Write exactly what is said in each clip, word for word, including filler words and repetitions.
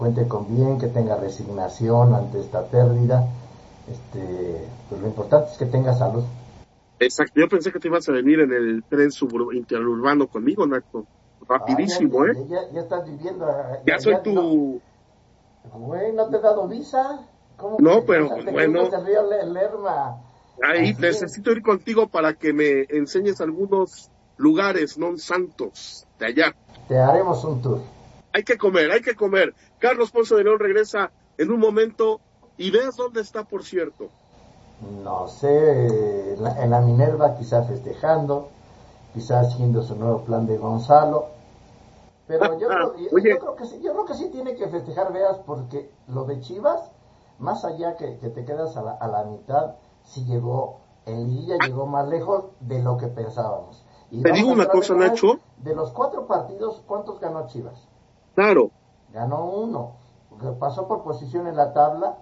cuente con bien, que tenga resignación ante esta pérdida. Este, pues lo importante es que tenga salud. Exacto, yo pensé que te ibas a venir en el tren suburb- interurbano conmigo, Nacho. Ah, ya, Rapidísimo, ¿eh? ya, ya, ya estás viviendo, Ya ya, soy ya, no, tu... güey, no te he dado visa. ¿Cómo No, crees? O pero sea, pues, te cruzas bueno, el río Lerma. ahí Así, necesito ir contigo para que me enseñes algunos lugares non santos de allá. te haremos un tour. Hay que comer, hay que comer. Carlos Ponce de León regresa en un momento y veas dónde está, por cierto. No sé, en la, en la Minerva quizá festejando, quizá haciendo su nuevo plan de Gonzalo. Pero yo creo, yo, yo Oye, creo que sí, yo creo que sí tiene que festejar Veas, porque lo de Chivas, más allá que, que te quedas a la, a la mitad, sí llegó, en liguilla ah, llegó más lejos de lo que pensábamos. Y te vamos digo a una entrarle cosa, como es, Nacho. de los cuatro partidos, ¿cuántos ganó Chivas? Claro, Ganó uno, que pasó por posición en la tabla,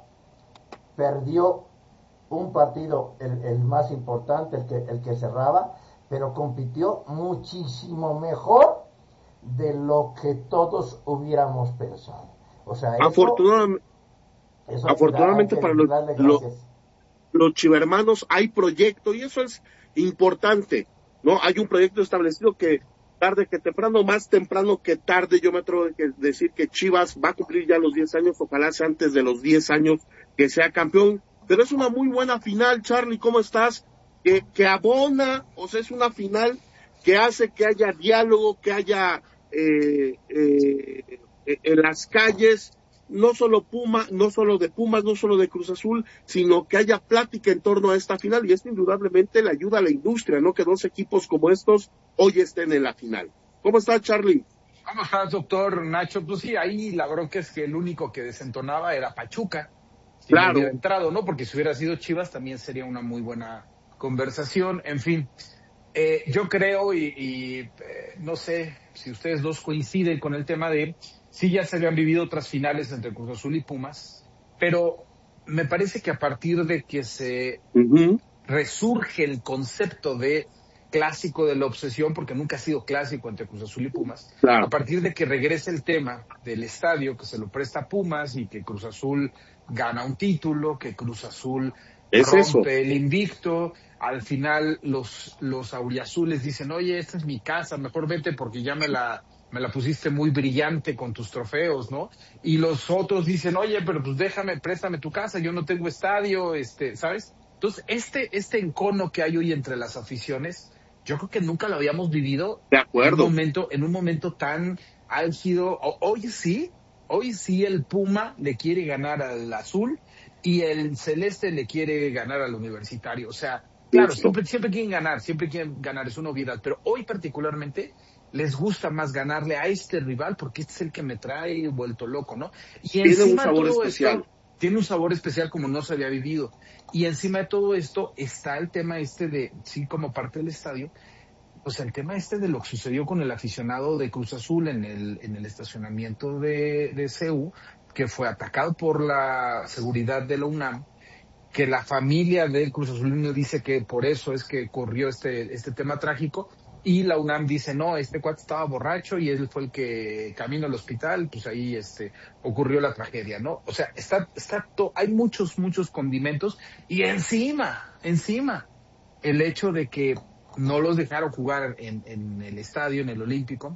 perdió un partido, el, el más importante, el que, el que cerraba, pero compitió muchísimo mejor de lo que todos hubiéramos pensado. O sea, eso, afortunadamente, eso hay que, da, hay afortunadamente que para los, darle los, gracias. los chivermanos hay proyecto y eso es importante, ¿no? Hay un proyecto establecido que tarde que temprano, más temprano que tarde, yo me atrevo a decir que Chivas va a cumplir ya los diez años, ojalá sea antes de los diez años que sea campeón, pero es una muy buena final, Charlie, ¿cómo estás? Que, que abona, o sea, es una final que hace que haya diálogo, que haya eh, eh, en las calles, no solo Puma, no solo de Pumas, no solo de Cruz Azul, sino que haya plática en torno a esta final, y esto indudablemente le ayuda a la industria, ¿no? Que dos equipos como estos hoy estén en la final. ¿Cómo está, Charlie? ¿Cómo estás, doctor Nacho? Pues sí, ahí la bronca es que el único que desentonaba era Pachuca, si no hubiera Claro. entrado, ¿no? Porque si hubiera sido Chivas también sería una muy buena conversación. En fin, eh, yo creo y, y eh, no sé si ustedes dos coinciden con el tema de sí ya se habían vivido otras finales entre Cruz Azul y Pumas, pero me parece que a partir de que se Uh-huh. resurge el concepto de clásico de la obsesión, porque nunca ha sido clásico entre Cruz Azul y Pumas, a Claro. partir de que regrese el tema del estadio, que se lo presta a Pumas y que Cruz Azul gana un título, que Cruz Azul Es eso. rompe el invicto, al final los, los auriazules dicen, oye, esta es mi casa, mejor vete porque ya me la, me la pusiste muy brillante con tus trofeos, ¿no? Y los otros dicen, oye, pero pues déjame, préstame tu casa, yo no tengo estadio, este, ¿sabes? Entonces, este, este encono que hay hoy entre las aficiones, yo creo que nunca lo habíamos vivido De en un acuerdo. momento, en un momento tan álgido. O, hoy sí, hoy sí el Puma le quiere ganar al azul y el celeste le quiere ganar al universitario. O sea, claro, Justo. siempre, siempre quieren ganar, siempre quieren ganar, es una obviedad, pero hoy particularmente les gusta más ganarle a este rival porque este es el que me trae vuelto loco, ¿no? Y Tiene un encima de sabor todo especial. esto, tiene un sabor especial como no se había vivido. Y encima de todo esto está el tema este de, sí, como parte del estadio, pues el tema este de lo que sucedió con el aficionado de Cruz Azul en el, en el estacionamiento de, de C U, que fue atacado por la seguridad de la UNAM, que la familia del Cruz Azulino dice que por eso es que ocurrió este, este tema trágico, y la UNAM dice, no, este cuate estaba borracho y él fue el que camino al hospital, pues ahí este, ocurrió la tragedia, ¿no? O sea, está, está to- hay muchos, muchos condimentos, y encima, encima, el hecho de que no los dejaron jugar en, en el estadio, en el Olímpico,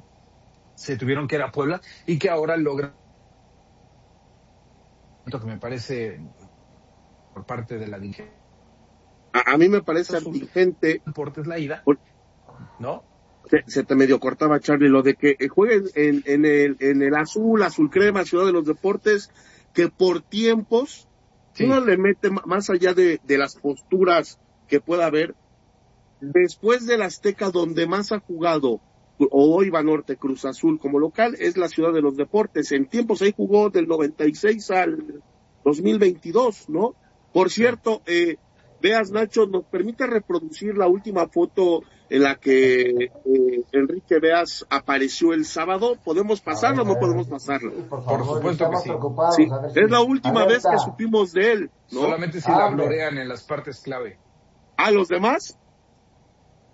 se tuvieron que ir a Puebla, y que ahora logran, que me parece por parte de la dirigencia A, a mí me parece azul, antigente. Deportes la ida, ¿no? Se, se te medio cortaba, Charlie, lo de que jueguen en, en, el, en el azul, azul crema, Ciudad de los Deportes, que por tiempos uno Sí, le mete más allá de, de las posturas que pueda haber. Después del Azteca, donde más ha jugado, o hoy Banorte, Cruz Azul como local, es la Ciudad de los Deportes. En tiempos ahí jugó del noventa y seis al dos mil veintidós, ¿no? Por sí. cierto, eh, veas, Nacho, ¿nos permite reproducir la última foto en la que eh, Enrique Veas apareció el sábado? ¿Podemos A pasarla o ver, a no ver, podemos sí, pasarla? sí, por Por favor, supuesto que estamos sí. preocupados, Sí, a ver es si... la última vez que Alerta, supimos de él, ¿no? Solamente si la hambre, blurean en las partes clave. ¿A los demás?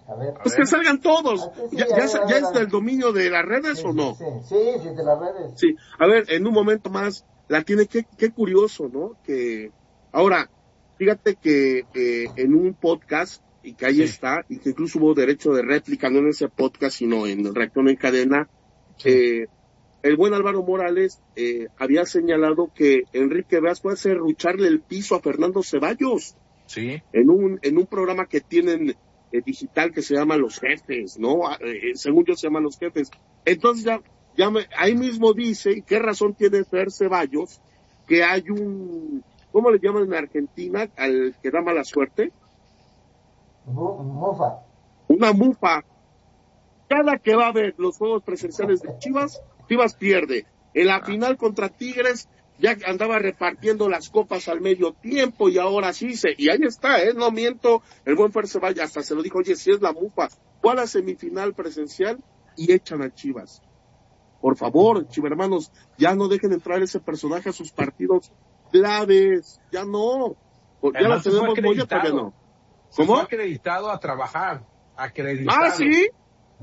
A ver. Pues que salgan todos. Aquí sí, ¿Ya, a ya, ver, es- a ver, ya a es ver. del dominio de las redes Sí, o no? Sí, sí, sí, de las redes. Sí. A ver, en un momento más, la tiene, qué, qué curioso, ¿no? Que, ahora, fíjate que eh, en un podcast, y que ahí Sí. está, y que incluso hubo derecho de réplica, no en ese podcast, sino en Reacción en Cadena, Sí. eh, el buen Álvaro Morales eh, había señalado que Enrique Veas puede hacer rucharle el piso a Fernando Ceballos Sí. en un en un programa que tienen eh, digital que se llama Los Jefes, ¿no? Eh, según yo se llaman Los Jefes. Entonces ya, ya me, ahí mismo dice, ¿y qué razón tiene Fer Ceballos? Que hay un, ¿cómo le llaman en Argentina al que da mala suerte? Bu- Mufa. Una mufa. Cada que va a ver los juegos presenciales de Chivas, Chivas pierde. En la final contra Tigres ya andaba repartiendo las copas al medio tiempo y ahora sí se, y ahí está, eh, no miento, el buen Fer Ceballos hasta se lo dijo, oye, si es la mufa, fue a la semifinal presencial y echan a Chivas. Por favor, chivermanos, ya no dejen entrar ese personaje a sus partidos claves, ya no. Ya Además, lo se fue tenemos muy, ya todavía acreditado. no. Se ¿Cómo? fue acreditado a trabajar. Acreditado. Ah, sí. Sí.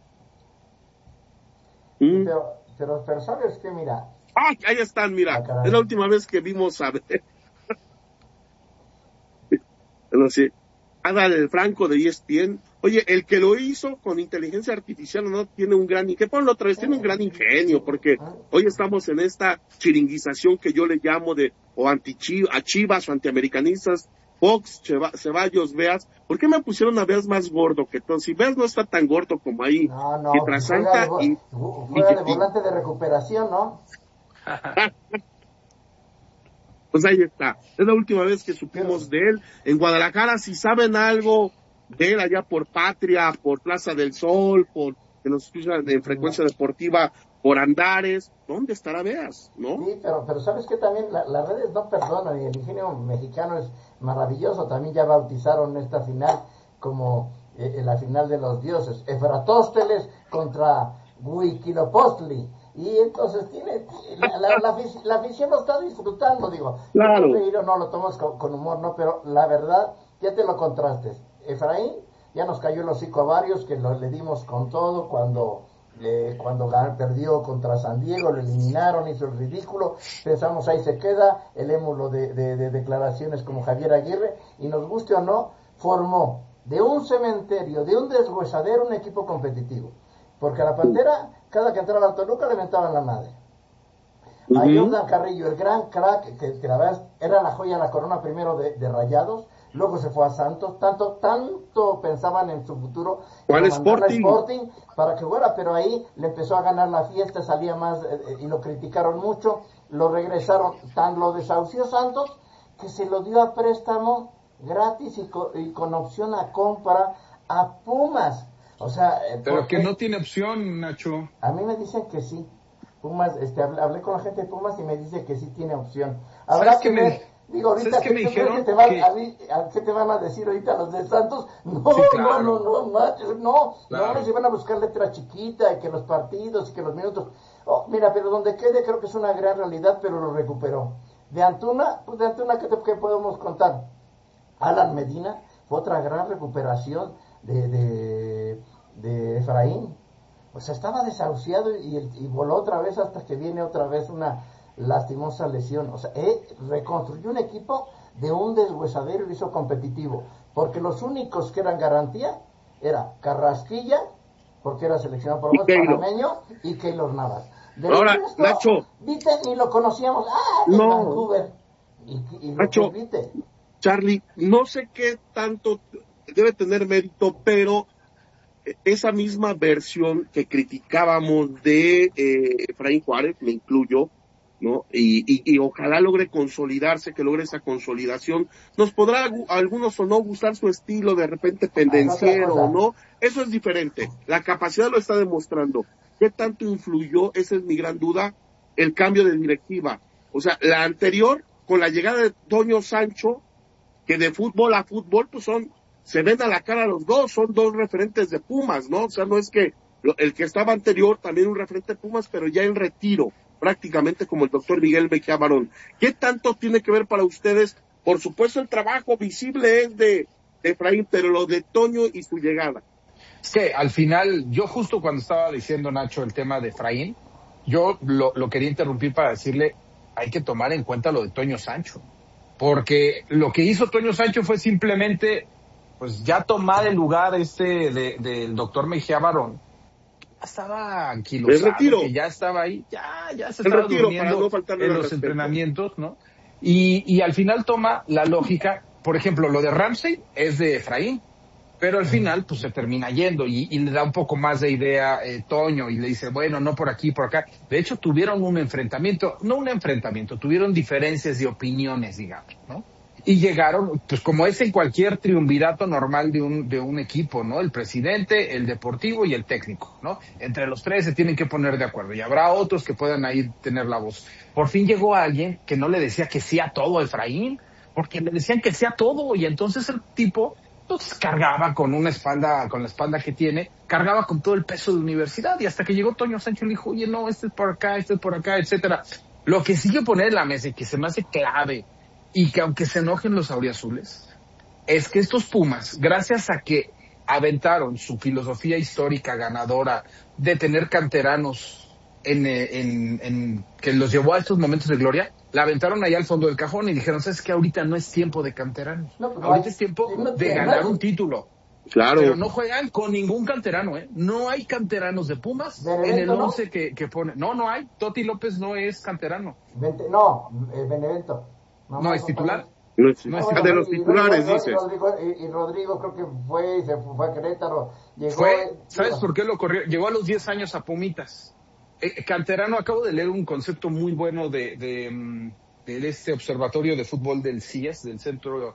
Mm. Pero, pero, pero sabes que mira, Ah, ahí están, mira. Ah, caray. Es la última vez que vimos a ver. Bueno, sí. Adal Franco de E S P N. Oye, el que lo hizo con inteligencia artificial no tiene un gran ingenio. Ponlo otra vez, tiene un gran ingenio, porque hoy estamos en esta chiringuización que yo le llamo de o anti a Chivas o antiamericanistas. Fox, Cheva, Ceballos, Veas. ¿Por qué me pusieron a Veas más gordo que todo? Si Veas no está tan gordo como ahí. no, no, Pietrasanta juega, de, y, juega y, de volante de recuperación, ¿no? Pues ahí está. Es la última vez que supimos de él. En Guadalajara, si saben algo de él allá por Patria, por Plaza del Sol, por que nos escuchan en Frecuencia Deportiva, por Andares, ¿dónde estará Veas? ¿No? Sí, pero, pero sabes que también la, las redes no perdonan y el ingenio mexicano es maravilloso. También ya bautizaron esta final como eh, la final de los dioses. Efratósteles contra Huitzilopochtli. Y entonces tiene la, la, la, la afición lo está disfrutando, digo. Claro. Yo reír o no lo tomas con, con humor, no, pero la verdad, ya te lo contrastes. Efraín ya nos cayó el hocico a varios que lo, le dimos con todo cuando eh, cuando ganó, perdió contra San Diego, lo eliminaron, hizo el ridículo. Pensamos ahí se queda el émulo de, de, de declaraciones como Javier Aguirre, y nos guste o no, formó de un cementerio, de un deshuesadero, un equipo competitivo. Porque a la Pantera, cada que entraba al Toluca le mentaban la madre. Uh-huh. A Jordan Carrillo, el gran crack, que, que la verdad era la joya de la corona primero de, de Rayados, luego se fue a Santos, tanto tanto pensaban en su futuro, ¿Cuál Sporting? Sporting para que fuera, pero ahí le empezó a ganar la fiesta, salía más eh, y lo criticaron mucho, lo regresaron, tan lo desahució Santos que se lo dio a préstamo gratis y, co, y con opción a compra a Pumas. O sea, eh, pero que no tiene opción, Nacho. A mí me dicen que sí. Pumas, este, hablé, hablé con la gente de Pumas y me dice que sí tiene opción. Habrá que ver. Digo, ahorita, ¿qué, ¿qué, que te van, que... A, a, ¿qué te van a decir ahorita los de Santos? No, sí, claro. no, no, no, macho, no. Claro. No, se van a buscar letra chiquita y que los partidos y que los minutos. Oh, mira, pero donde quede creo que es una gran realidad, pero lo recuperó. De Antuna, pues de Antuna, ¿qué, te, qué podemos contar? Alan Medina fue otra gran recuperación de, de, de Efraín. O sea, estaba desahuciado y, y, y voló otra vez hasta que viene otra vez una lastimosa lesión. O sea, él reconstruyó un equipo de un deshuesadero y lo hizo competitivo. Porque los únicos que eran garantía era Carrasquilla, porque era seleccionado por los panameño, y Keylor Navas. De Ahora, resto, Nacho. Viste, ni lo conocíamos. Ah, de no. Vancouver. Y, y lo Nacho, que viste. Charlie, no sé qué tanto debe tener mérito, pero esa misma versión que criticábamos de eh, Efraín Juárez, me incluyo, ¿no? Y, y, y ojalá logre consolidarse, que logre esa consolidación. Nos podrá a algunos o no gustar su estilo, de repente pendenciero o no, eso es diferente. La capacidad lo está demostrando. ¿Qué tanto influyó? Esa es mi gran duda, el cambio de directiva. O sea, la anterior, con la llegada de Toño Sancho, que de fútbol a fútbol, pues son, se ven a la cara los dos, son dos referentes de Pumas, ¿no? O sea, no es que el que estaba anterior, también un referente de Pumas, pero ya en retiro, prácticamente como el doctor Miguel Mejía Barón. ¿Qué tanto tiene que ver para ustedes? Por supuesto, el trabajo visible es de, de Efraín, pero lo de Toño y su llegada. Es que al final, yo justo cuando estaba diciendo, Nacho, el tema de Efraín, yo lo, lo quería interrumpir para decirle, hay que tomar en cuenta lo de Toño Sancho. Porque lo que hizo Toño Sancho fue simplemente, pues ya tomar el lugar este de, del doctor Mejía Barón. Ya estaba anquilosado, que ya estaba ahí, ya, ya se el estaba retiro, durmiendo para no en los respeto. entrenamientos, ¿no? Y, y al final toma la lógica, por ejemplo, lo de Ramsey es de Efraín, pero al final pues se termina yendo y, y le da un poco más de idea eh, Toño y le dice, bueno, no por aquí, por acá. De hecho, tuvieron un enfrentamiento, no un enfrentamiento, tuvieron diferencias de opiniones, digamos, ¿no? Y llegaron, pues como es en cualquier triunvirato normal de un, de un equipo, ¿no? El presidente, el deportivo y el técnico, ¿no? Entre los tres se tienen que poner de acuerdo y habrá otros que puedan ahí tener la voz. Por fin llegó alguien que no le decía que sí a todo a Efraín, porque le decían que sí a todo y entonces el tipo, pues cargaba con una espalda, con la espalda que tiene, cargaba con todo el peso de universidad y hasta que llegó Toño Sancho le dijo, oye, no, este es por acá, este es por acá, etcétera. Lo que sí que poner en la mesa y que se me hace clave y que aunque se enojen los auriazules, es que estos Pumas, gracias a que aventaron su filosofía histórica ganadora de tener canteranos en, en, en que los llevó a estos momentos de gloria, la aventaron allá al fondo del cajón y dijeron, ¿sabes qué? Ahorita no es tiempo de canteranos, no, pues ahorita no, es tiempo no de ganar un título. Claro. Pero no juegan con ningún canterano, ¿eh? No hay canteranos de Pumas Benevento, en el once ¿no? que, que pone. No, no hay. Toti López no es canterano. Vente, no, eh, Benevento. No, no es titular. No es, no es ah, titular. de los titulares, y, dices. Rodrigo, y, y Rodrigo creo que fue y se fue a Querétaro. Llegó, fue, ¿sabes por qué lo corrió? Llegó a los diez años a Pumitas. Eh, canterano, acabo de leer un concepto muy bueno de, de, de este observatorio de fútbol del C I E S, del Centro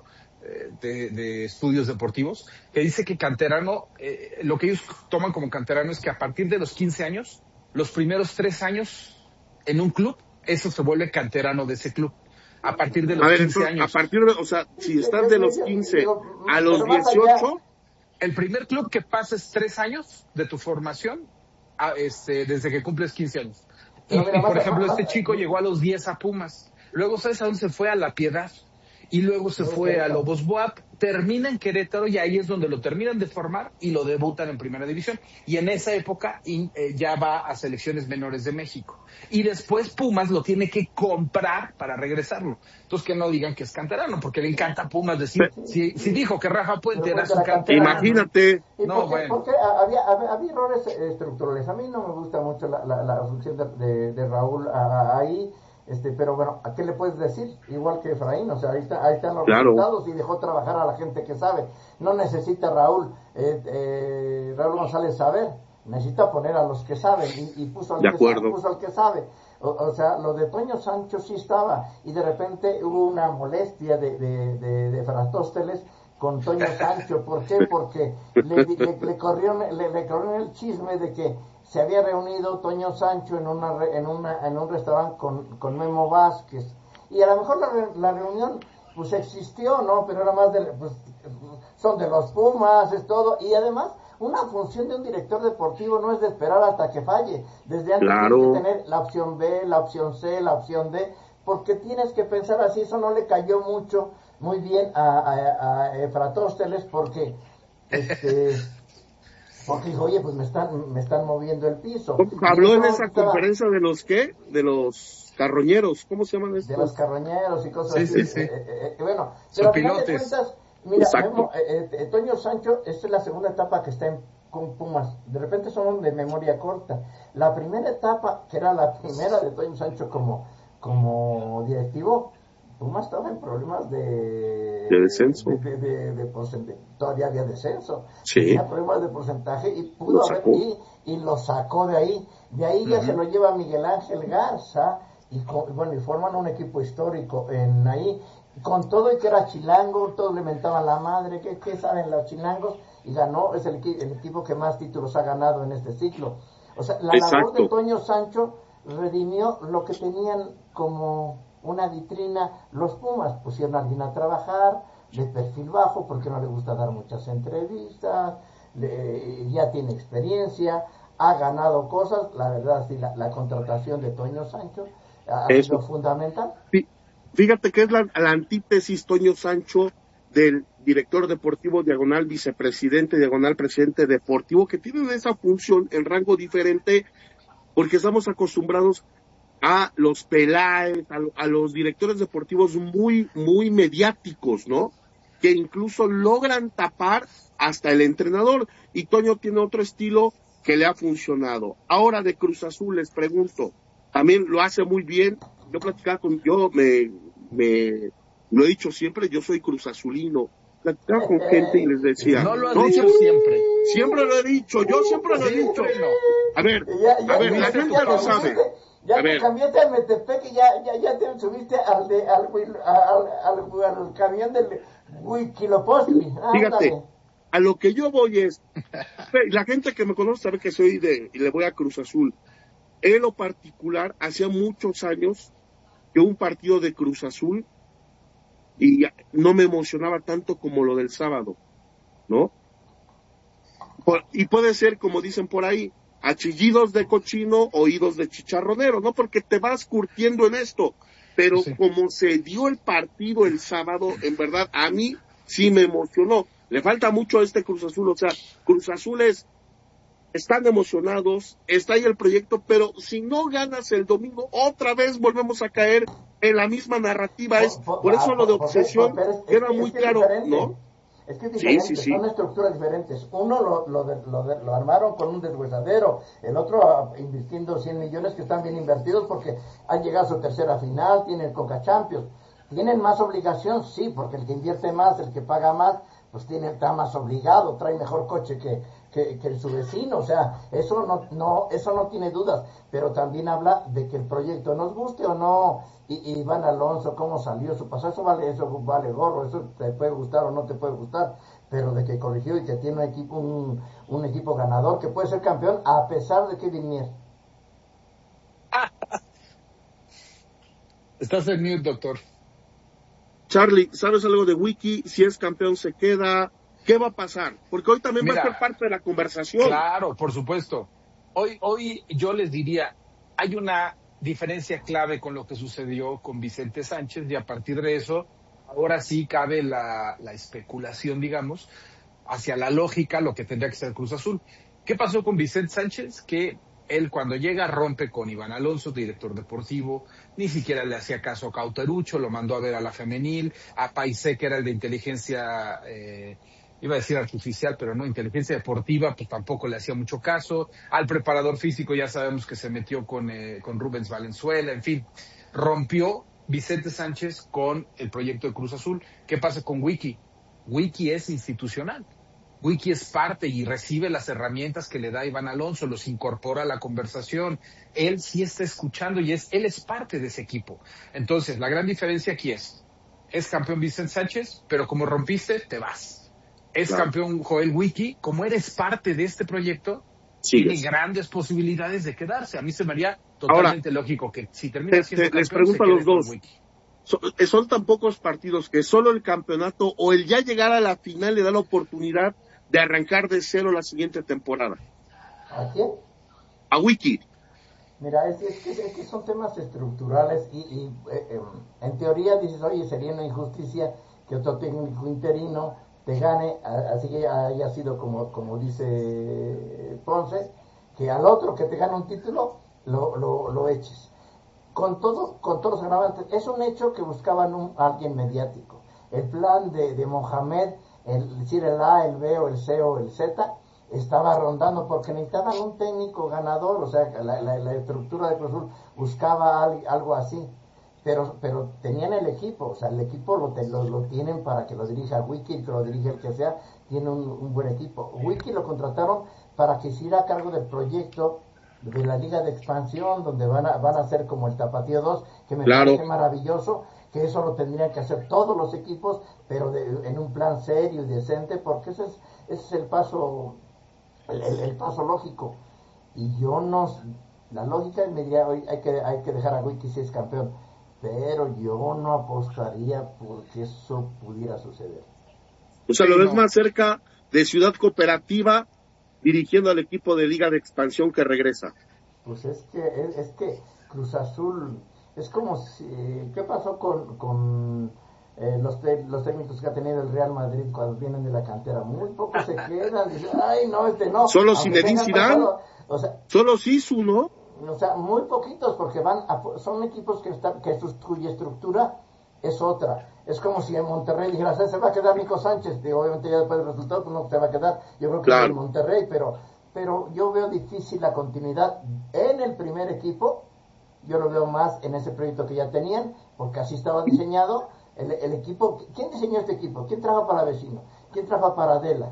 de, de Estudios Deportivos, que dice que canterano, eh, lo que ellos toman como canterano es que a partir de los quince años, los primeros tres años en un club, eso se vuelve canterano de ese club. A partir de los a ver, quince entonces, años. A partir de, o sea, si estás de los quince a los dieciocho. El primer club que pases tres años de tu formación, a, este, desde que cumples quince años. Y, y por ejemplo, este chico llegó a los diez a Pumas. Luego, ¿sabes a dónde se fue? A La Piedad. Y luego se fue a Lobos Buap, termina en Querétaro y ahí es donde lo terminan de formar y lo debutan en Primera División. Y en esa época eh, ya va a selecciones menores de México. Y después Pumas lo tiene que comprar para regresarlo. Entonces que no digan que es canterano, porque le encanta a Pumas decir, si, si dijo que Rafa Puente era su canterano. Imagínate. No, porque, bueno. porque había, había, había errores estructurales. A mí no me gusta mucho la, la, la función de, de, de Raúl a, a, ahí. Este, pero bueno, ¿a qué le puedes decir? Igual que Efraín, o sea, ahí, está, ahí están los claro. resultados y dejó trabajar a la gente que sabe. No necesita Raúl, eh, eh, Raúl González saber, necesita poner a los que saben y, y puso, al de que sabe, puso al que sabe. O, o sea, lo de Toño Sancho sí estaba y de repente hubo una molestia de, de, de, de Fratósteles con Toño Sancho. ¿Por qué? Porque le, le, le, corrió, le, le corrió el chisme de que se había reunido Toño Sancho en una en una en un restaurante con, con Memo Vázquez y a lo mejor la, la reunión pues existió, ¿no? Pero era más de pues son de los Pumas, es todo, y además una función de un director deportivo no es de esperar hasta que falle, desde antes claro. tienes que tener la opción B, la opción C, la opción D, porque tienes que pensar así. Eso no le cayó mucho muy bien a, a, a Efratósteles porque este porque dijo, oye, pues me están me están moviendo el piso. Habló en esa estaba... conferencia de los ¿qué? De los carroñeros, ¿cómo se llaman estos? De los carroñeros y cosas sí, así. Sí, sí. Eh, eh, eh, bueno, pero al final de cuentas, mira, Memo, eh, eh, Toño Sancho, esta es la segunda etapa que está en con Pumas. De repente son de memoria corta. La primera etapa, que era la primera de Toño Sancho como, como directivo, Pumas estaba en problemas de, de descenso. De, de, de, de porcentaje. Todavía había descenso. Sí. Tenía problemas de porcentaje y pudo haber y, y lo sacó de ahí. De ahí ya uh-huh. se lo lleva Miguel Ángel Garza y bueno, y forman un equipo histórico en ahí. Con todo y que era chilango, todos le mentaban la madre, ¿qué, qué saben los chilangos? Y ganó, es el, el equipo que más títulos ha ganado en este ciclo. O sea, la Exacto. labor de Toño Sancho redimió lo que tenían como una vitrina los Pumas. Pusieron a alguien a trabajar de perfil bajo porque no le gusta dar muchas entrevistas, le, ya tiene experiencia, ha ganado cosas. La verdad, sí, la, la contratación de Toño Sancho ha Eso. sido fundamental. Sí. Fíjate que es la, la antítesis Toño Sancho del director deportivo, diagonal vicepresidente, diagonal presidente deportivo, que tienen esa función en rango diferente, porque estamos acostumbrados a los Peláez, a, a los directores deportivos muy, muy mediáticos, ¿no? Que incluso logran tapar hasta el entrenador, y Toño tiene otro estilo que le ha funcionado. Ahora de Cruz Azul les pregunto, también lo hace muy bien. Yo platicaba con, yo me, me, lo he dicho siempre, yo soy Cruz Azulino. Platicaba con gente y les decía, no lo has no, dicho siempre. Siempre lo he dicho, yo siempre lo he dicho. A ver, Ya, ya, a ver, ya, la ya gente te lo subiste, sabe. Ya A te ver. cambiaste al Metepec y ya, ya, ya te subiste al, de, al, al, al, al, al camión del Huitzilopochtli. Fíjate, Ándale. a lo que yo voy es, la gente que me conoce sabe que soy de, y le voy a Cruz Azul. En lo particular, hacía muchos años que un partido de Cruz Azul y no me emocionaba tanto como lo del sábado, ¿no? Por, y puede ser, como dicen por ahí, achillidos de cochino, oídos de chicharronero, ¿no? Porque te vas curtiendo en esto. Pero sí, como se dio el partido el sábado, en verdad, a mí sí me emocionó. Le falta mucho a este Cruz Azul, o sea, Cruz Azul es, están emocionados, está ahí el proyecto, pero si no ganas el domingo, otra vez volvemos a caer en la misma narrativa. Es, por, por, por eso lo de obsesión por, por, es, queda es, muy es que claro, es ¿no? Es que es diferente, sí, sí, sí. Son estructuras diferentes. Uno lo, lo, de, lo, de, lo armaron con un deshuesadero, el otro invirtiendo cien millones que están bien invertidos porque han llegado a su tercera final, tienen Conca Champions. ¿Tienen más obligación? Sí, porque el que invierte más, el que paga más, pues tiene, está más obligado, trae mejor coche que, que, que su vecino, o sea, eso no, no, eso no tiene dudas, pero también habla de que el proyecto nos guste o no, y, y Iván Alonso, cómo salió su paso, eso vale, eso vale gorro, eso te puede gustar o no te puede gustar, pero de que corrigió y que tiene un equipo, un, un equipo ganador, que puede ser campeón a pesar de Kevin Mier. Estás en mute, doctor. Charlie, ¿sabes algo de Wiki? Si es campeón se queda, ¿qué va a pasar? Porque hoy también Mira, va a ser parte de la conversación. Claro, por supuesto. Hoy, hoy yo les diría, hay una diferencia clave con lo que sucedió con Vicente Sánchez y a partir de eso, ahora sí cabe la, la especulación, digamos, hacia la lógica, lo que tendría que ser Cruz Azul. ¿Qué pasó con Vicente Sánchez? Que él cuando llega rompe con Iván Alonso, director deportivo, ni siquiera le hacía caso a Cauterucho, lo mandó a ver a la femenil, a Paisé, que era el de inteligencia, eh, iba a decir artificial, pero no, inteligencia deportiva, pues tampoco le hacía mucho caso, al preparador físico ya sabemos que se metió con, eh, con Rubens Valenzuela, en fin, rompió Vicente Sánchez con el proyecto de Cruz Azul. ¿Qué pasa con Wiki? Wiki es institucional. Wiki es parte y recibe las herramientas que le da Iván Alonso, los incorpora a la conversación. Él sí está escuchando y es, él es parte de ese equipo. Entonces, la gran diferencia aquí es, es campeón Vicente Sánchez, pero como rompiste, te vas. Es claro. campeón Joel Wiki, como eres parte de este proyecto, sí, tiene es. grandes posibilidades de quedarse. A mí se me haría totalmente Ahora, lógico que si termina siendo te, campeón, les pregunto se a los dos. Wiki. Son, son tan pocos partidos que solo el campeonato o el ya llegar a la final le da la oportunidad de arrancar de cero la siguiente temporada. ¿A quién? A Wiki. Mira, es, es, que, es que son temas estructurales y, y eh, eh, en teoría dices, oye, sería una injusticia que otro técnico interino te gane, así que haya sido como, como dice Ponce, que al otro que te gane un título lo, lo, lo eches. Con todo, con todos los agravantes, es un hecho que buscaban un, alguien mediático. El plan de, de Mohamed, el decir el A, el B o el C o el Z, estaba rondando porque necesitaban un técnico ganador, o sea, la, la, la estructura de Cruz Azul buscaba al, algo así, pero pero tenían el equipo, o sea, el equipo lo, lo, lo tienen para que lo dirija Wiki, que lo dirija el que sea, tiene un, un buen equipo. Wiki lo contrataron para que hiciera a cargo del proyecto de la Liga de Expansión, donde van a, van a ser como el Tapatío dos, que me claro. parece maravilloso, que eso lo tendrían que hacer todos los equipos, pero de, en un plan serio y decente, porque ese es, ese es el paso el, el, el paso lógico. Y yo no, la lógica me diría, hoy hay que, hay que dejar a Wiki si es campeón, pero yo no apostaría porque eso pudiera suceder. O sea, lo ves más cerca de Ciudad Cooperativa dirigiendo al equipo de Liga de Expansión que regresa. Pues es que es, es que Cruz Azul es como si, ¿qué pasó con con eh, los, te, los técnicos que ha tenido el Real Madrid cuando vienen de la cantera, muy pocos se quedan, dicen, ay, no, este no. Solo Zinedine Zidane, o sea, solo Sisu, ¿no? O sea, muy poquitos, porque van a, son equipos que están, que su, cuya estructura es otra. Es como si en Monterrey dijeras, se va a quedar Nico Sánchez, y obviamente ya después del resultado, pues no se va a quedar, yo creo que claro. Es en Monterrey, pero, pero yo veo difícil la continuidad en el primer equipo, yo lo veo más en ese proyecto que ya tenían, porque así estaba diseñado, el, el equipo, ¿quién diseñó este equipo? ¿Quién trabaja para Vecino? ¿Quién trabaja para Adela?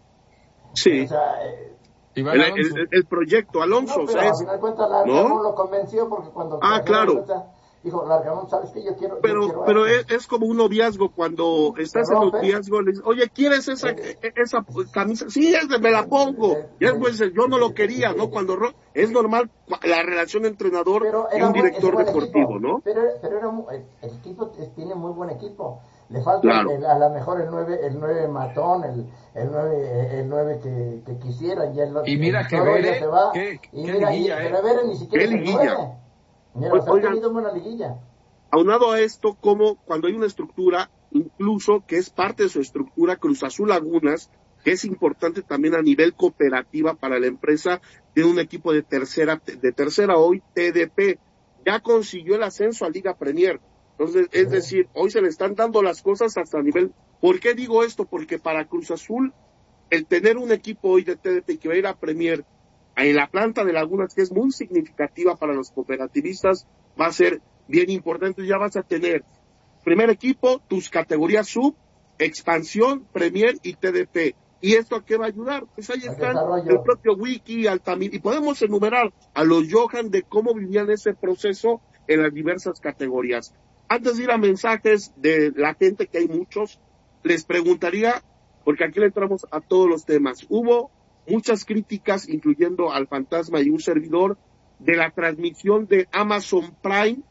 Sí. O sea, eh, El, el, el proyecto Alonso, no, pero ¿sabes? Al final de cuentas, Largamón ¿no? lo convenció porque cuando ah, claro. Cuenta, dijo, Largamón, ¿sabes qué? Yo quiero. Pero, yo quiero pero es, es como un noviazgo cuando estás en noviazgo, le dices, oye, ¿quieres esa, eh, esa camisa? Sí, es de, me la pongo. Eh, y después dices, yo no lo quería, ¿no? Cuando es normal la relación entrenador y un director buen, deportivo, equipo, ¿no? Pero, pero era muy, el equipo tiene muy buen equipo. Le falta claro. el, a lo mejor el nueve, el nueve matón, el, el nueve, el nueve que, que quisieran. Ya el, y mira el que Vere, se va, qué, y qué mira, liguilla, y, eh. pero Vere ni siquiera ¿Qué liguilla? Mira, o sea, ha tenido buena liguilla. Aunado a esto, como cuando hay una estructura, incluso que es parte de su estructura, Cruz Azul Lagunas, que es importante también a nivel cooperativa para la empresa, tiene un equipo de tercera, de tercera hoy, T D P, ya consiguió el ascenso a Liga Premier. Entonces, es sí. decir, hoy se le están dando las cosas hasta a nivel. ¿Por qué digo esto? Porque para Cruz Azul, el tener un equipo hoy de T D P que va a ir a Premier en la planta de Lagunas, que es muy significativa para los cooperativistas, va a ser bien importante. Ya vas a tener primer equipo, tus categorías sub, expansión, Premier y T D P. ¿Y esto a qué va a ayudar? Pues ahí están el propio Wiki, Altamir, y podemos enumerar a los Johan de cómo vivían ese proceso en las diversas categorías. Antes de ir a mensajes de la gente, que hay muchos, les preguntaría, porque aquí le entramos a todos los temas. Hubo muchas críticas, incluyendo al Fantasma y un servidor, de la transmisión de Amazon Prime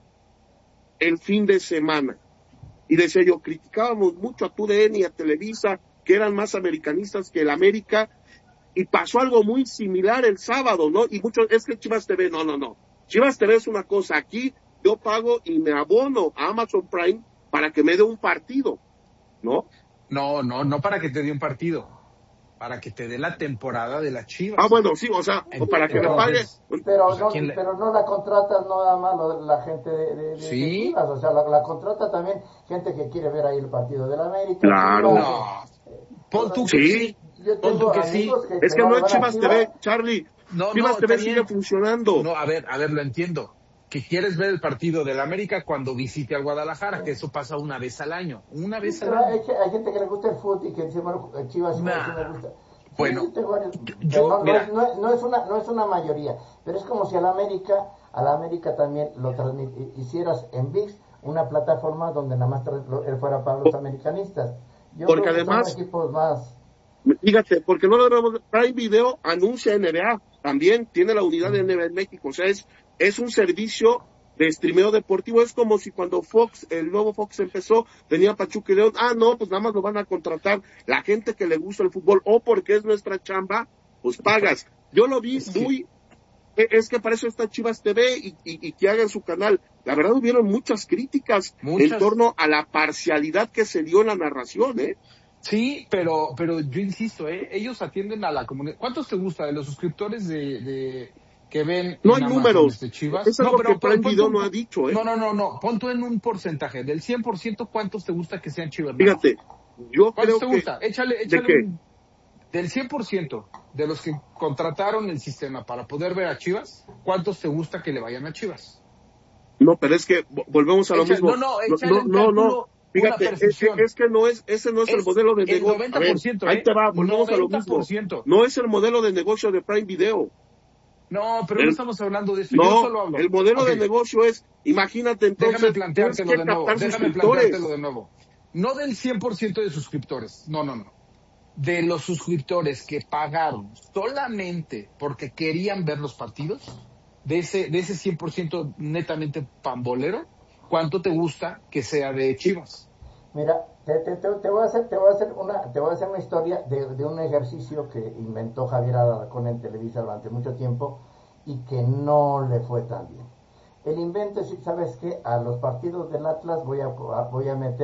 el fin de semana. Y decía yo, criticábamos mucho a T U D N y a Televisa, que eran más americanistas que el América, y pasó algo muy similar el sábado, ¿no? Y muchos, es que Chivas T V, no, no, no. Chivas T V es una cosa, aquí yo pago y me abono a Amazon Prime para que me dé un partido, ¿no? No, no, no para que te dé un partido, para que te dé la temporada de las Chivas. Ah, bueno, sí, o sea, o para que me pague. Pero, pues, no, le... pero no la contratas nada más la gente de, de, de, ¿Sí? de Chivas, o sea, la, la contrata también gente que quiere ver ahí el partido de la América. Claro. Chivas, no. Eh, Pon tú sí. que sí. Yo Pon tú que sí. Que es que no es Chivas T V, Charlie. No, Chivas no, T V sigue bien. funcionando. No, a ver, a ver, lo entiendo. Que quieres ver el partido del América cuando visite al Guadalajara, que eso pasa una vez al año. Una vez al año. Hay, hay gente que le gusta el fútbol y que dice, bueno, Chivas nah. sí me gusta. Bueno, sí, varios, yo, no, mira, no, es, no, es una, no es una mayoría, pero es como si a la América, a la América también lo transmit, hicieras en V I X una plataforma donde nada más él fuera para los americanistas. Yo porque creo que además, son equipos más. Fíjate, porque no lo vemos, Prime Video anuncia N B A, también tiene la unidad de N B A en México, o sea, es, es un servicio de streameo deportivo. Es como si cuando Fox, el nuevo Fox empezó, tenía Pachuca y León, ah, no, pues nada más lo van a contratar la gente que le gusta el fútbol, o porque es nuestra chamba, pues pagas. Yo lo vi es muy, que... es que para eso está Chivas T V y, y, y que hagan su canal. La verdad hubieron muchas críticas muchas... en torno a la parcialidad que se dio en la narración, ¿eh? Sí, pero, pero yo insisto, ¿eh? Ellos atienden a la comunidad. ¿Cuántos te gusta de los suscriptores de, de que ven no hay números de Chivas? Eso no, es lo pero que Prime Video no ha dicho, ¿eh? No, no, no, no, pon tú en un porcentaje, del cien por ciento, ¿cuántos te gusta que sean Chivas? Fíjate, yo creo te que... gusta? Échale, échale un... Del cien por ciento de los que contrataron el sistema para poder ver a Chivas, ¿cuántos te gusta que le vayan a Chivas? No, pero es que volvemos a lo Echa, mismo. No, no, échale no, un no, cálculo, no. Fíjate, es, es que no es, ese no es, es el modelo de negocio. El noventa por ciento, ver, ¿eh? Ahí te va, volvemos noventa por ciento. a lo mismo. No es el modelo de negocio de Prime Video. No, pero el, no estamos hablando de eso. No, Yo solo hablo. El modelo okay. de negocio es, imagínate entonces. Déjame planteártelo de nuevo. Déjame planteártelo de nuevo. No del cien por ciento de suscriptores. No, no, no. De los suscriptores que pagaron solamente porque querían ver los partidos, de ese, de ese cien por ciento netamente pambolero, ¿cuánto te gusta que sea de Chivas? Mira, te, te, te, te voy a hacer, te voy a hacer una, te voy a hacer una historia de, de un ejercicio que inventó Javier Alarcón en Televisa durante mucho tiempo y que no le fue tan bien. El invento es, ¿sabes qué? A los partidos del Atlas voy a, voy a meter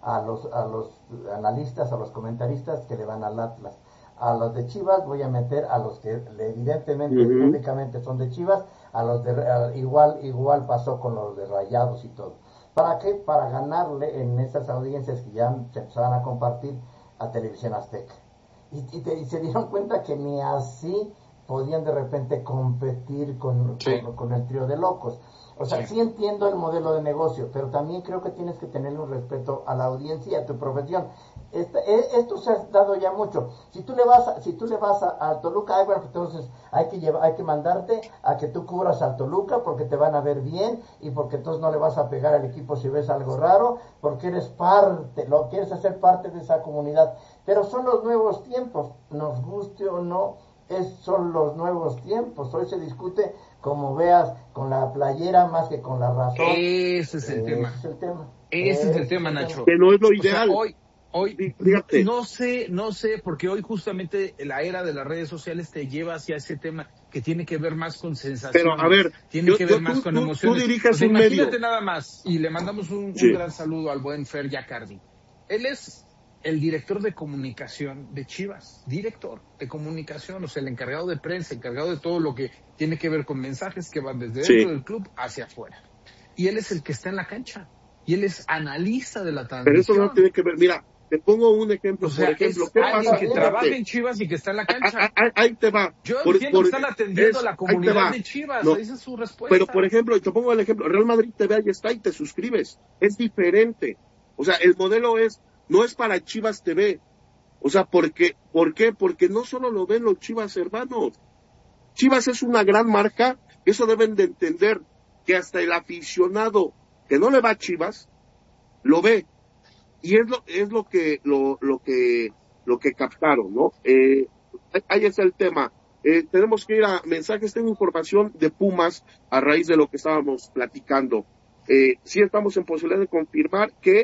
a los, a los analistas, a los comentaristas que le van al Atlas. A los de Chivas voy a meter a los que evidentemente, uh-huh. públicamente son de Chivas, a los de, a, igual, igual pasó con los de Rayados y todo. ¿Para qué? Para ganarle en esas audiencias que ya se empezaban a compartir a Televisión Azteca. Y, y, te, y se dieron cuenta que ni así podían de repente competir con, sí. con, con el trío de locos. O sea, sí. sí entiendo el modelo de negocio, pero también creo que tienes que tener un respeto a la audiencia y a tu profesión. Esta, esto se ha dado ya mucho. Si tú le vas a, si tú le vas a, a Toluca, ay, bueno, entonces hay que llevar, hay que mandarte a que tú cubras al Toluca porque te van a ver bien y porque entonces no le vas a pegar al equipo si ves algo raro, porque eres parte, lo quieres hacer parte de esa comunidad. Pero son los nuevos tiempos, nos guste o no, es, son los nuevos tiempos. Hoy se discute, como veas, con la playera más que con la razón. Ese es el Ese tema. Es el tema. Ese, Ese es el tema, el Nacho. Que no es lo ideal. O sea, hoy, hoy, Fíjate. no sé, no sé, porque hoy justamente la era de las redes sociales te lleva hacia ese tema que tiene que ver más con sensaciones. Pero, a ver, tiene yo, que ver yo, más tú, con tú, emociones. Tú diriges o sea, un imagínate medio. nada más, y le mandamos un, sí. un gran saludo al buen Fer Yacardi. Él es el director de comunicación de Chivas, director de comunicación, o sea, el encargado de prensa, encargado de todo lo que tiene que ver con mensajes que van desde sí. dentro del club hacia afuera. Y él es el que está en la cancha, y él es analista de la transmisión. Pero eso no tiene que ver, mira, te pongo un ejemplo, o sea, por ejemplo, es ¿qué alguien pasa? que Fíjate. trabaja en Chivas y que está en la cancha. Ahí, ahí te va. Yo por, entiendo por, que están atendiendo es, a la comunidad de Chivas, no, esa es su respuesta. Pero, por ejemplo, te pongo el ejemplo, Real Madrid T V, ahí está y te suscribes. Es diferente. O sea, el modelo es, no es para Chivas T V. O sea, ¿por qué? ¿Por qué? Porque no solo lo ven los Chivas hermanos. Chivas es una gran marca, eso deben de entender, que hasta el aficionado que no le va a Chivas, lo ve. Y es lo, es lo que, lo, lo que, lo que captaron, ¿no? Eh, ahí está el tema. Eh, tenemos que ir a mensajes, tengo información de Pumas a raíz de lo que estábamos platicando. Eh, sí estamos en posibilidad de confirmar que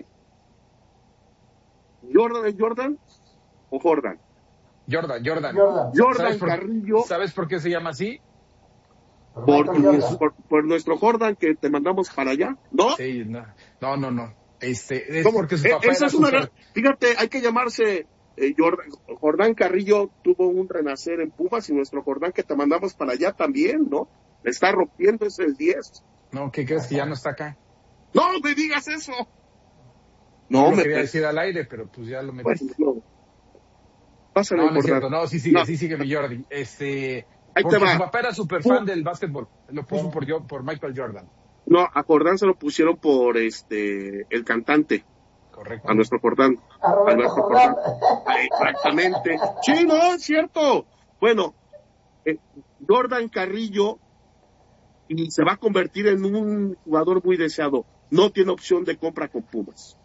Jordan es Jordan o Jordan. Jordan, Jordan. Jordan, Jordan ¿Sabes por, Carrillo. ¿Sabes por qué se llama así? Por, por, por, por nuestro Jordan que te mandamos para allá, ¿no? Sí, no, no, no. no. Este, es ¿Cómo? porque su Eh, papá esa era es una, super... Fíjate, hay que llamarse eh, Jordan, Jordán Carrillo tuvo un renacer en Pumas y nuestro Jordán que te mandamos para allá también, ¿no? Le está rompiendo, es el diez. No, ¿qué crees que ya no está acá? ¡No me digas eso! No, No lo me quería pe- decir al aire, pero pues ya lo metiste. Bueno, no. Pásale, No, no es Jordán. cierto, no, sí sigue, No. sí sigue mi Jordi. Este, Ahí porque te va. su papá era súper fan del básquetbol, lo puso por yo, por Michael Jordan. No, a Jordán se lo pusieron por este el cantante. Correcto. A nuestro Jordán. A Roberto nuestro Jordán. Ah, exactamente. Sí, no, es cierto. Bueno, eh, Jordan Carrillo y se va a convertir en un jugador muy deseado. No tiene opción de compra con Pumas.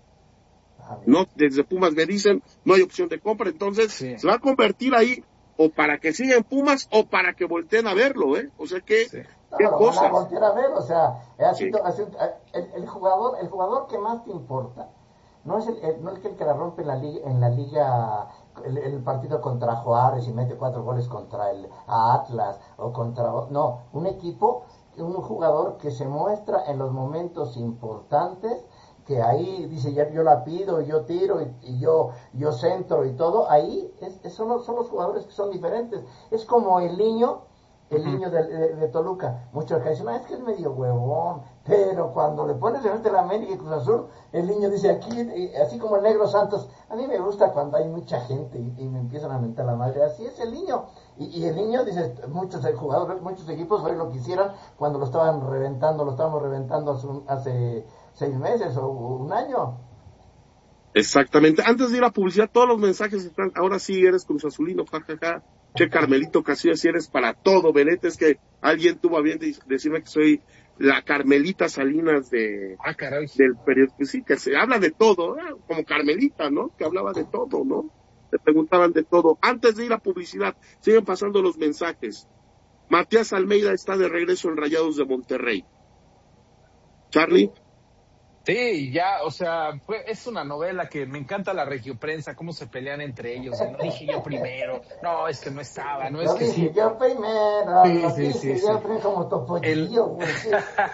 No, desde Pumas me dicen, no hay opción de compra, entonces Sí. se va a convertir ahí o para que siga en Pumas o para que volteen a verlo, ¿eh? O sea que, Sí. qué No, lo cosas. van a voltear a ver, o sea, ha Sí. sido- ha sido- el, el jugador, el jugador que más te importa, no es el, el- no es el que la rompe en la liga, en la liga el, el partido contra Juárez y mete cuatro goles contra el a Atlas o contra, no, un equipo, un jugador que se muestra en los momentos importantes, que ahí dice, ya yo la pido, yo tiro y, y yo yo centro y todo, ahí es, es- son, los, son los jugadores que son diferentes. Es como el niño, el Ujú. niño de, de, de Toluca. Muchos que dicen, no, es que es medio huevón, pero cuando le pones enfrente de la América y Cruz Azul, el niño dice aquí, y así como el Negro Santos, a mí me gusta cuando hay mucha gente y, y me empiezan a mentar la madre, así es el niño. Y, y el niño, dice, muchos jugadores, muchos equipos hoy lo quisieran cuando lo estaban reventando, lo estábamos reventando hace, un- hace seis meses o un año. Exactamente. Antes de ir a publicidad, todos los mensajes están, ahora sí eres Cruz Azulino, jajaja. Che, Carmelito Casillas, si eres para todo, Belete, es que alguien tuvo a bien de- decirme que soy la Carmelita Salinas de Ah, caray. del periódico, sí, que se habla de todo, ¿eh? Como Carmelita, ¿no? Que hablaba de todo, ¿no? Le preguntaban de todo. Antes de ir a publicidad, siguen pasando los mensajes. Matías Almeida está de regreso en Rayados de Monterrey. Charlie, Sí, ya, o sea, fue, es una novela que me encanta la regioprensa, cómo se pelean entre ellos. Y no dije yo primero, no, es que no estaba, no es Lo que dije sí. yo primero, Sí, lo sí, dije sí, yo sí. primero como El... topollillo, güey. Sí.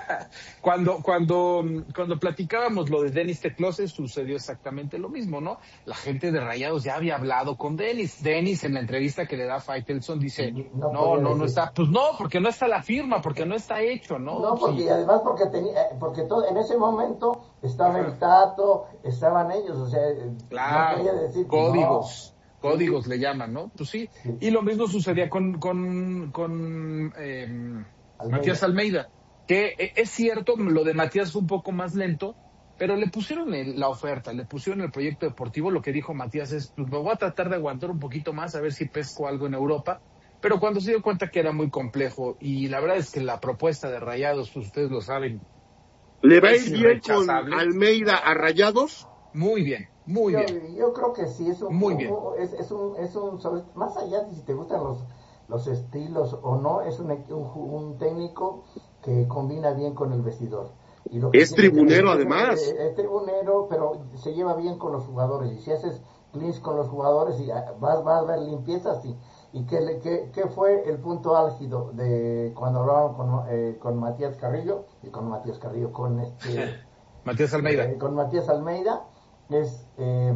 cuando, cuando, cuando platicábamos lo de Denis Teclose, sucedió exactamente lo mismo, ¿no? La gente de Rayados ya había hablado con Denis. Denis, en la entrevista que le da a Faitelson, dice, No no, podía no, no decir. está, pues no, porque no está la firma, porque no está hecho, ¿no? No, porque Sí. y además porque tenía, eh, porque todo, en ese momento estaba Ajá. el Tato, estaban ellos, o sea, eh, Claro, no podía decir códigos, no. códigos Sí, le llaman, ¿no? Pues sí. sí. Y lo mismo sucedía con, con, con eh, Matías Almeida. Almeida, que eh, es cierto, lo de Matías fue un poco más lento, pero le pusieron el- la oferta, le pusieron el proyecto deportivo. Lo que dijo Matías es, pues me voy a tratar de aguantar un poquito más, a ver si pesco algo en Europa. Pero cuando se dio cuenta que era muy complejo, y la verdad es que la propuesta de Rayados, pues ustedes lo saben, ¿Le va a es ir bien con irrechazable. Almeida a Rayados? Muy bien, muy Yo, bien, yo creo que sí, es un, muy bien. un- es, es un, es un, sobre- más allá de si te gustan los, los estilos o no, es un, un, un técnico que combina bien con el vestidor. Y lo que Es tiene que tribunero es, además. eh, es tribunero, pero se lleva bien con los jugadores. Y si haces cleans con los jugadores y ah, vas, vas a ver limpieza, sí. ¿Y qué, le- qué, qué fue el punto álgido de cuando hablaron con, eh, con Matías Carrillo? Y con Matías Carrillo, con este... Matías Almeida. eh, con Matías Almeida, es, eh,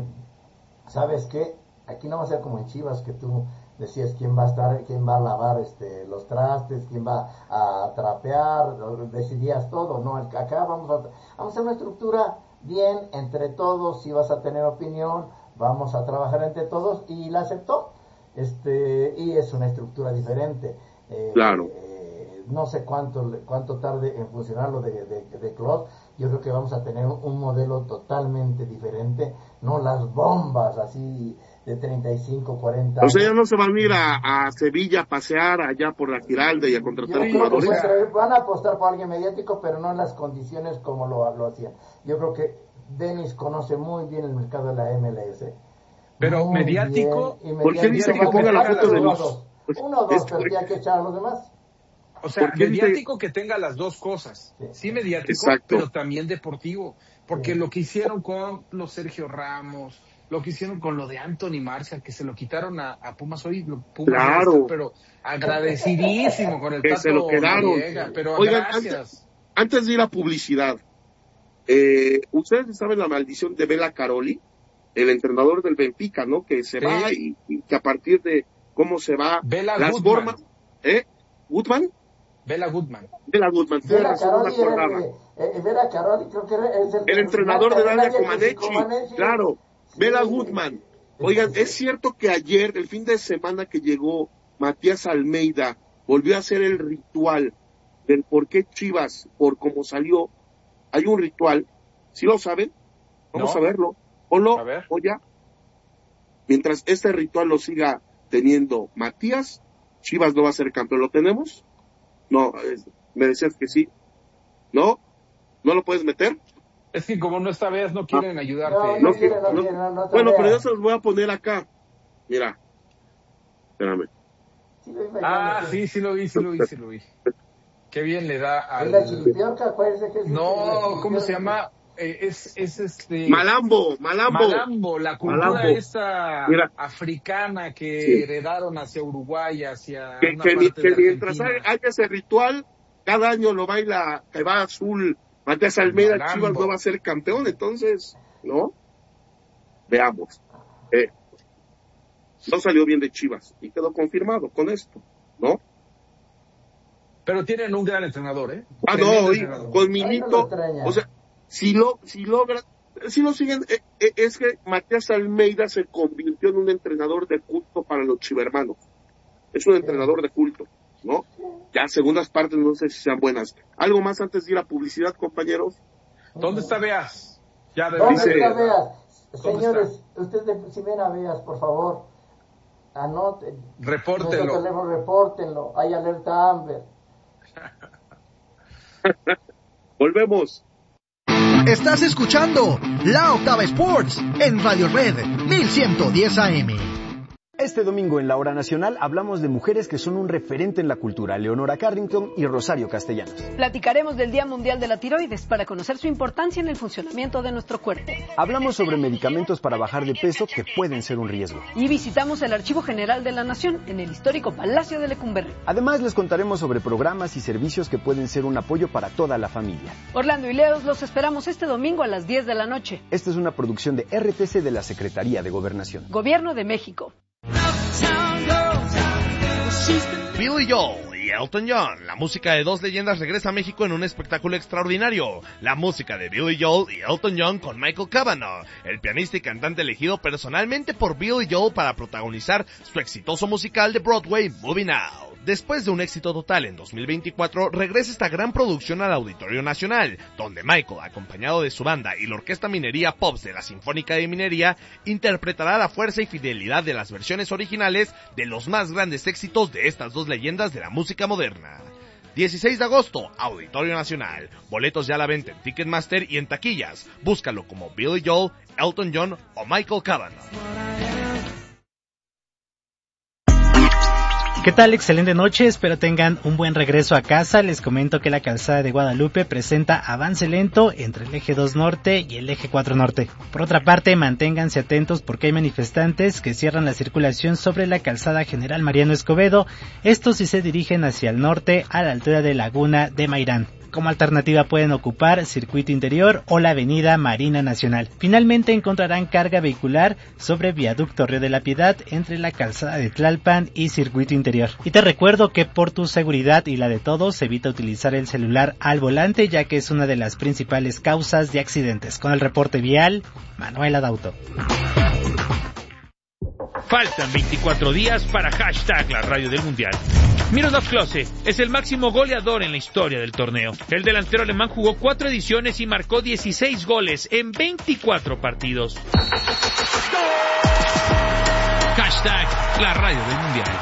¿sabes qué? Aquí no va a ser como en Chivas, que tú decías quién va a estar, quién va a lavar este, los trastes, quién va a trapear, decidías todo, no, acá vamos a, vamos a hacer una estructura bien entre todos, si vas a tener opinión, vamos a trabajar entre todos, y la aceptó, este, y es una estructura diferente. Eh, Claro. eh, no sé cuánto, cuánto tarde en funcionar lo de, de, de Klopp. Yo creo que vamos a tener un modelo totalmente diferente, no las bombas así de treinta y cinco, cuarenta O años. sea, ya no se van a ir a, a Sevilla a pasear allá por la Giralda y a contratar Yo creo que jugadores. pueden traer- van a apostar por alguien mediático, pero no en las condiciones como lo, lo hacían. Yo creo que Denis conoce muy bien el mercado de la M L S. Pero Muy mediático, bien, y ¿Por qué dice mediático que ponga la va a foto ser de uno o los... dos. pues, Uno o es dos, pero que- tiene que echar a los demás. o sea, ¿Por qué dice- mediático que tenga las dos cosas. Sí. Sí, mediático, Exacto. pero también deportivo. Porque Sí. lo que hicieron con los Sergio Ramos, lo que hicieron con lo de Anthony Marshall, que se lo quitaron a, a Pumas hoy, lo- Pumas Claro. debe estar, pero agradecidísimo con el Que Tato se lo quedaron. Noriega, pero Oigan, gracias. antes, antes de ir a publicidad, eh, ustedes saben la maldición de Bela Caroli, el entrenador del Benfica, ¿no? Que se Sí. va y, y que a partir de cómo se va, Bela las Goodman. formas, ¿eh? ¿Goodman? Bela Goodman. Bela Goodman, tienes Vera razón, no me Caroli era acordaba. el, eh, Vera Caroli creo que era, es el, El entrenador de Nadia Comaneci, Comaneci. claro, Sí. Bela Goodman. Oigan, es cierto que ayer, el fin de semana que llegó Matías Almeida, volvió a hacer el ritual del por qué Chivas, por cómo salió, hay un ritual, ¿sí lo saben? Vamos No. a verlo, o no, A ver. o ya. Mientras este ritual lo siga teniendo Matías, Chivas no va a ser campeón, ¿lo tenemos? No, es- me decías que sí. ¿No? ¿No lo puedes meter? Es que como no esta vez no quieren ayudarte. No, No, no quiere, no no. quiere, no, no te Bueno, pero yo veas. se los voy a poner acá. Mira. Espérame. Sí, lo iba Ah, yo, sí, sí lo vi, sí lo vi, sí lo vi. Qué bien le da Es la al... chilipiorca, acuérdense que es la No, ¿cómo se chilipiorca. llama? Eh, es, es este... Malambo, Malambo. Malambo, la cultura Malambo. esta Mira. africana que Sí. heredaron hacia Uruguay, hacia Que, una que, mi- parte que de mientras Argentina. haya ese ritual, cada año lo baila, que va azul, Matías Almeida, Malambo. Chivas no va a ser campeón, entonces, ¿no? Veamos. Eh, no salió bien de Chivas y quedó confirmado con esto, ¿no? Pero tienen un gran entrenador, ¿eh? Ah, Tremendo no, y entrenador. con Ay, no Milito, lo extraña. o sea, si lo, si logra, si lo siguen, eh, eh, es que Matías Almeida se convirtió en un entrenador de culto para los chivermanos. Es un entrenador de culto, ¿no? Ya segundas partes no sé si sean buenas. ¿Algo más antes de ir a publicidad, compañeros? ¿Dónde está Beas? Ya de ¿Dónde verdad, Dice- está de verdad. Veas? ¿Dónde Señores, ustedes si ven a Veas, por favor, anoten. Repórtenlo. Nuestro teléfono, repórtenlo. Hay alerta Amber. Volvemos. Estás escuchando La Octava Sports en Radio Red mil ciento diez A M. Este domingo en La Hora Nacional hablamos de mujeres que son un referente en la cultura, Leonora Carrington y Rosario Castellanos. Platicaremos del Día Mundial de la Tiroides para conocer su importancia en el funcionamiento de nuestro cuerpo. Hablamos sobre medicamentos para bajar de peso que pueden ser un riesgo. Y visitamos el Archivo General de la Nación en el histórico Palacio de Lecumberri. Además les contaremos sobre programas y servicios que pueden ser un apoyo para toda la familia. Orlando y Leos los esperamos este domingo a las diez de la noche. Esta es una producción de R T C de la Secretaría de Gobernación. Gobierno de México. Billy Joel y Elton John, la música de dos leyendas regresa a México en un espectáculo extraordinario. La música de Billy Joel y Elton John con Michael Cavanaugh, el pianista y cantante elegido personalmente por Billy Joel para protagonizar su exitoso musical de Broadway, Moving Out. Después de un éxito total en dos mil veinticuatro, regresa esta gran producción al Auditorio Nacional, donde Michael, acompañado de su banda y la Orquesta Minería Pops de la Sinfónica de Minería, interpretará la fuerza y fidelidad de las versiones originales de los más grandes éxitos de estas dos leyendas de la música moderna. dieciséis de agosto, Auditorio Nacional. Boletos ya a la venta en Ticketmaster y en taquillas. Búscalo como Billy Joel, Elton John o Michael Cavanaugh. ¿Qué tal? Excelente noche, espero tengan un buen regreso a casa. Les comento que la calzada de Guadalupe presenta avance lento entre el eje dos norte y el eje cuatro norte. Por otra parte, manténganse atentos porque hay manifestantes que cierran la circulación sobre la calzada General Mariano Escobedo, estos si se dirigen hacia el norte a la altura de Laguna de Mairán. Como alternativa pueden ocupar Circuito Interior o la avenida Marina Nacional. Finalmente encontrarán carga vehicular sobre Viaducto Río de la Piedad entre la calzada de Tlalpan y Circuito Interior. Y te recuerdo que por tu seguridad y la de todos, evita utilizar el celular al volante ya que es una de las principales causas de accidentes. Con el reporte vial, Manuel Adauto. Faltan veinticuatro días para hashtag la radio del Mundial. Miroslav Klose es el máximo goleador en la historia del torneo. El delantero alemán jugó cuatro ediciones y marcó dieciséis goles en veinticuatro partidos. Hashtag la radio del Mundial.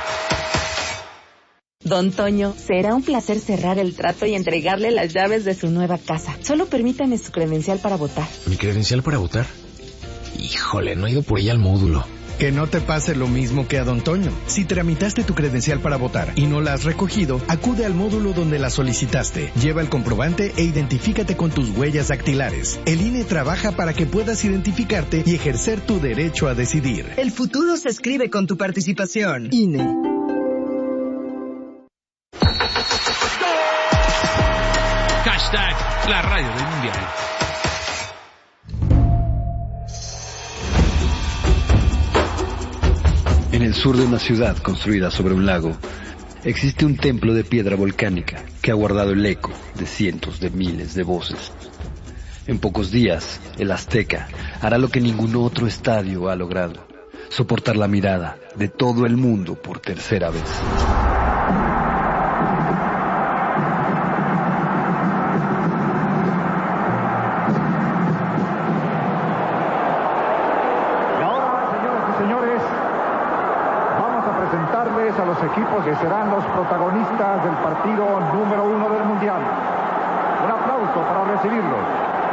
Don Toño, será un placer cerrar el trato y entregarle las llaves de su nueva casa. Solo permítame su credencial para votar. ¿Mi credencial para votar? Híjole, no he ido por ella al módulo. Que no te pase lo mismo que a Don Toño. Si tramitaste tu credencial para votar y no la has recogido, acude al módulo donde la solicitaste. Lleva el comprobante e identifícate con tus huellas dactilares. El I N E trabaja para que puedas identificarte y ejercer tu derecho a decidir. El futuro se escribe con tu participación. I N E. Hashtag la radio del Mundial. En el sur de una ciudad construida sobre un lago, existe un templo de piedra volcánica que ha guardado el eco de cientos de miles de voces. En pocos días, el Azteca hará lo que ningún otro estadio ha logrado: soportar la mirada de todo el mundo por tercera vez. A los equipos que serán los protagonistas del partido número uno del Mundial. Un aplauso para recibirlos.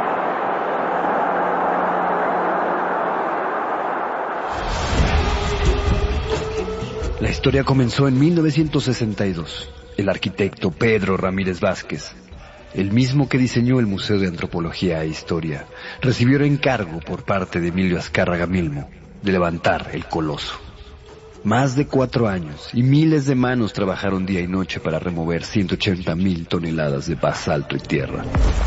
La historia comenzó en mil novecientos sesenta y dos. El arquitecto Pedro Ramírez Vázquez, el mismo que diseñó el Museo de Antropología e Historia, recibió el encargo por parte de Emilio Azcárraga Milmo de levantar el coloso. Más de cuatro años y miles de manos trabajaron día y noche para remover ciento ochenta mil toneladas de basalto y tierra.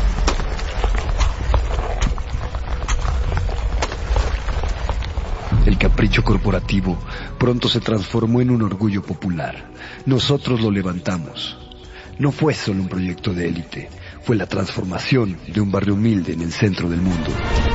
El capricho corporativo pronto se transformó en un orgullo popular. Nosotros lo levantamos. No fue solo un proyecto de élite, fue la transformación de un barrio humilde en el centro del mundo.